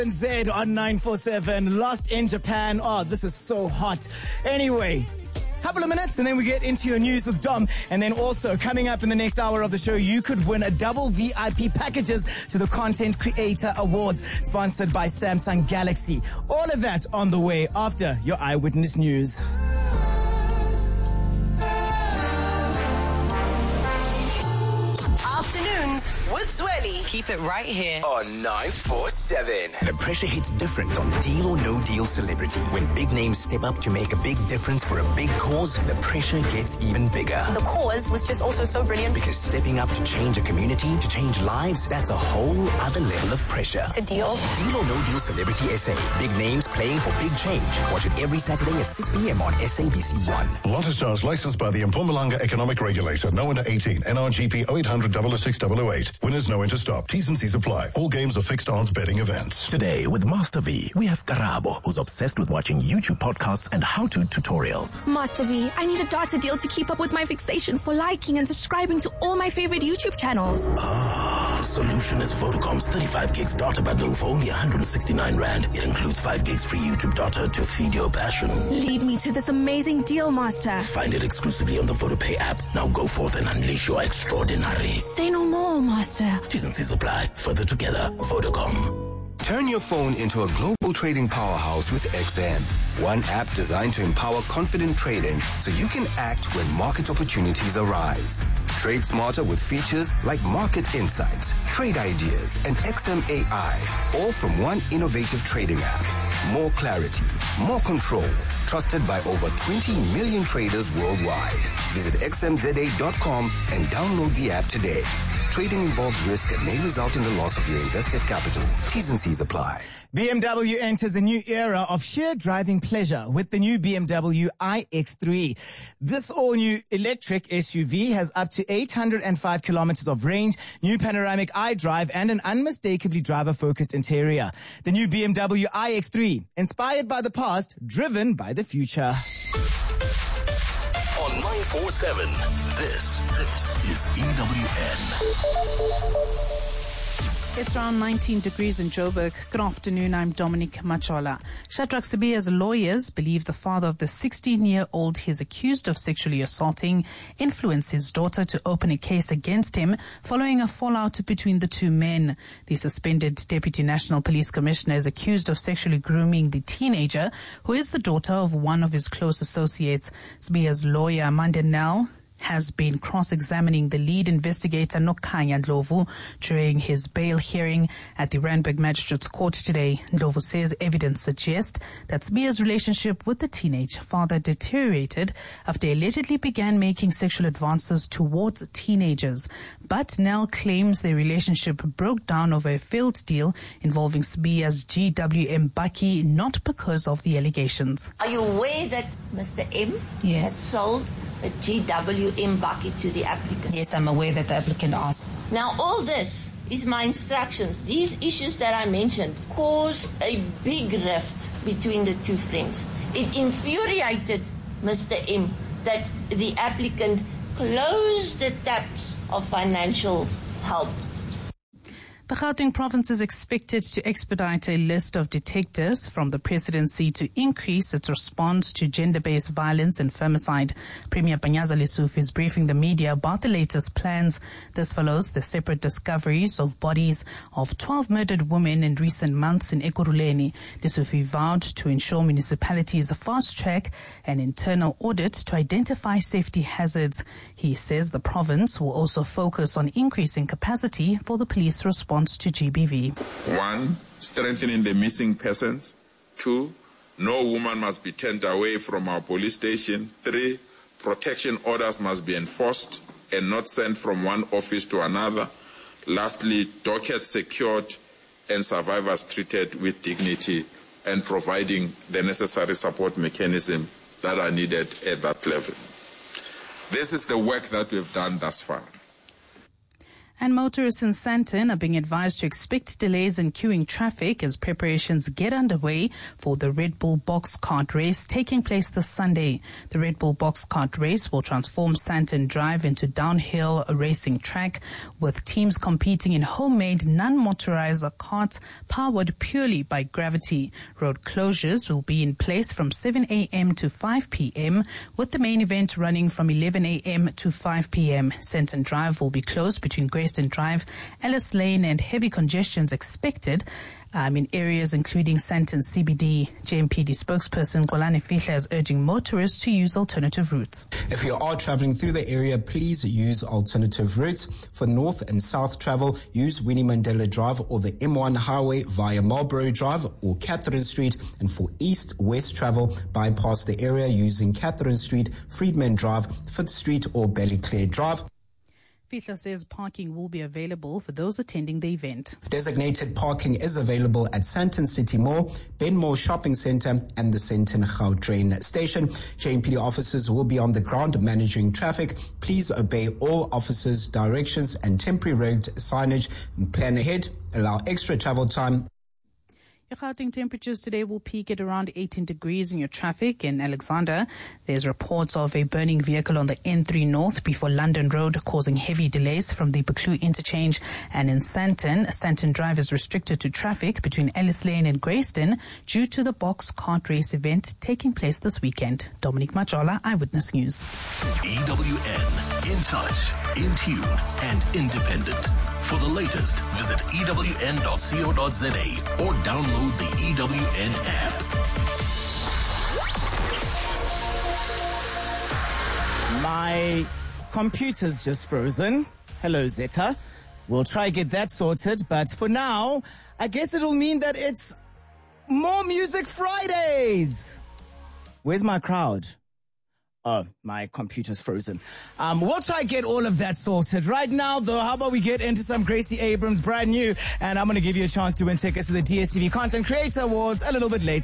Z on 947, lost in Japan. Oh, this is so hot. Anyway, couple of minutes and then we get into your news with Dom. And then also coming up in the next hour of the show, you could win a double VIP packages to the Content Creator Awards sponsored by Samsung Galaxy. All of that on the way after your Eyewitness News. Afternoons with Zweli. Keep it right here on 947. The pressure hits different on Deal or No Deal Celebrity. When big names step up to make a big difference for a big cause, the pressure gets even bigger. The cause was just also so brilliant. Because stepping up to change a community, to change lives, that's a whole other level of pressure. It's a deal. Deal or No Deal Celebrity SA. Big names playing for big change. Watch it every Saturday at 6 p.m. on SABC 1. Lotto Stars licensed by the Mpumalanga Economic Regulator. No under 18. NRGP 0800 006 Winners know when to stop. T's and C's apply. All games are fixed odds betting events. Today with Master V, we have Karabo, who's obsessed with watching YouTube podcasts and how-to tutorials. Master V, I need a data deal to keep up with my fixation for liking and subscribing to all my favorite YouTube channels. The solution is Vodacom's 35 gigs data bundle for only 169 Rand. It includes 5 gigs free YouTube data to feed your passion. Lead me to this amazing deal, Master. Find it exclusively on the VodaPay app. Now go forth and unleash your extraordinary. Say no more, Master. T's and C's apply. Further together, Vodacom. Turn your phone into a global trading powerhouse with XM. One app designed to empower confident trading so you can act when market opportunities arise. Trade smarter with features like market insights, trade ideas, and XM AI, all from one innovative trading app. More clarity, more control, trusted by over 20 million traders worldwide. Visit xmza.com and download the app today. Trading involves risk and may result in the loss of your invested capital. T's and C's apply. BMW enters a new era of sheer driving pleasure with the new BMW iX3. This all-new electric SUV has up to 805 kilometers of range, new panoramic iDrive, and an unmistakably driver-focused interior. The new BMW iX3, inspired by the past, driven by the future. On 947, this is EWN. It's around 19 degrees in Joburg. Good afternoon, I'm Dominic Machola. Shadrach Sibiya's lawyers believe the father of the 16-year-old he's accused of sexually assaulting influenced his daughter to open a case against him following a fallout between the two men. The suspended Deputy National Police Commissioner is accused of sexually grooming the teenager, who is the daughter of one of his close associates. Sibiya's lawyer, Amanda Nell, has been cross-examining the lead investigator Nokhanya Ndlovu during his bail hearing at the Randburg Magistrates Court today. Ndlovu says evidence suggests that Sibiya's relationship with the teenage father deteriorated after he allegedly began making sexual advances towards teenagers. But Nell claims their relationship broke down over a failed deal involving Sibiya's GWM Baki, not because of the allegations. Are you aware that Mr. M had sold a GWM bucket to the applicant? Yes, I'm aware that the applicant asked. Now, all this is my instructions. These issues that I mentioned caused a big rift between the two friends. It infuriated Mr. M that the applicant closed the taps of financial help. The Gauteng province is expected to expedite a list of detectives from the presidency to increase its response to gender-based violence and femicide. Premier Panyaza Lesufi is briefing the media about the latest plans. This follows the separate discoveries of bodies of 12 murdered women in recent months in Ekurhuleni. Lesufi vowed to ensure municipalities fast-track an internal audit to identify safety hazards. He says the province will also focus on increasing capacity for the police response to GBV. 1, strengthening the missing persons. 2, no woman must be turned away from our police station. 3, protection orders must be enforced and not sent from one office to another. Lastly, dockets secured and survivors treated with dignity and providing the necessary support mechanism that are needed at that level. This is the work that we've done thus far. And motorists in Sandton are being advised to expect delays in queuing traffic as preparations get underway for the Red Bull Box Kart Race taking place this Sunday. The Red Bull Box Kart Race will transform Sandton Drive into downhill racing track, with teams competing in homemade non-motorized karts powered purely by gravity. Road closures will be in place from 7 a.m. to 5 p.m., with the main event running from 11 a.m. to 5 p.m. Sandton Drive will be closed between Grayston Drive, Ellis Lane, and heavy congestions expected in areas including Sandton CBD. JMPD spokesperson Xolani Fihla is urging motorists to use alternative routes. If you are traveling through the area, please use alternative routes. For north and south travel, use Winnie Mandela Drive or the M1 highway via Marlborough Drive or Catherine Street. And for east-west travel, bypass the area using Catherine Street, Freedman Drive, 5th Street or Ballyclare Drive. Fihla says parking will be available for those attending the event. Designated parking is available at Sandton City Mall, Benmore Shopping Centre and the Sandton Gautrain Station. JMPD officers will be on the ground managing traffic. Please obey all officers' directions and temporary road signage and plan ahead. Allow extra travel time. Your Gauteng temperatures today will peak at around 18 degrees in your traffic. In Alexander, there's reports of a burning vehicle on the N3 North before London Road, causing heavy delays from the Buccleuch interchange. And in Sandton Drive is restricted to traffic between Ellis Lane and Grayston due to the Box Kart Race event taking place this weekend. Dominique Majola, Eyewitness News. EWN, in touch, in tune, and independent. For the latest, visit ewn.co.za or download the EWN app. My computer's just frozen. Hello, Zeta. We'll try get that sorted, but for now, I guess it'll mean that it's More Music Fridays. Where's my crowd? Oh, my computer's frozen. We'll try get all of that sorted. Right now, though, how about we get into some Gracie Abrams brand new, and I'm going to give you a chance to win tickets to the DSTV Content Creator Awards a little bit later.